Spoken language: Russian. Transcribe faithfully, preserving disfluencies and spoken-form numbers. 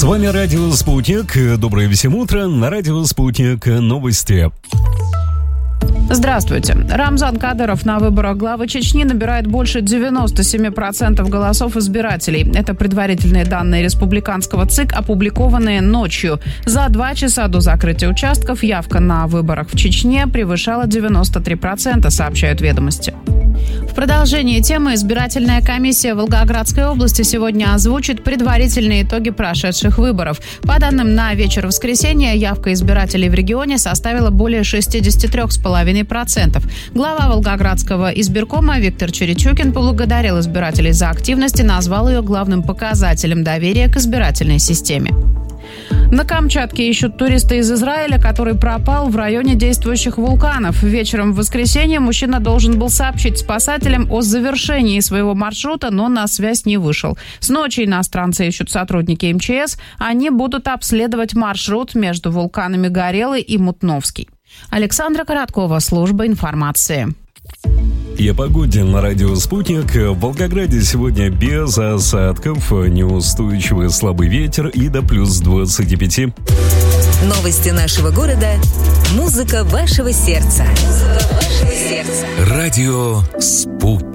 С вами Радио Спутник. Доброе всем утро. На Радио Спутник новости. Здравствуйте. Рамзан Кадыров на выборах главы Чечни набирает больше девяносто семь процентов голосов избирателей. Это предварительные данные республиканского ЦИК, опубликованные ночью. За два часа до закрытия участков явка на выборах в Чечне превышала девяносто три процента, сообщают «Ведомости». В продолжении темы избирательная комиссия Волгоградской области сегодня озвучит предварительные итоги прошедших выборов. По данным на вечер воскресенья, явка избирателей в регионе составила более шестьдесят три целых пять десятых процента. Глава Волгоградского избиркома Виктор Черечукин поблагодарил избирателей за активность и назвал ее главным показателем доверия к избирательной системе. На Камчатке ищут туриста из Израиля, который пропал в районе действующих вулканов. Вечером в воскресенье мужчина должен был сообщить спасателям о завершении своего маршрута, но на связь не вышел. С ночи иностранцы ищут сотрудники эм че эс. Они будут обследовать маршрут между вулканами Горелый и Мутновский. Александра Короткова, служба информации. И о погоде на Радио Спутник. В Волгограде сегодня без осадков, неустойчивый слабый ветер и до плюс двадцати пяти. Новости нашего города. Музыка вашего сердца. Музыка вашего сердца. Радио Спутник.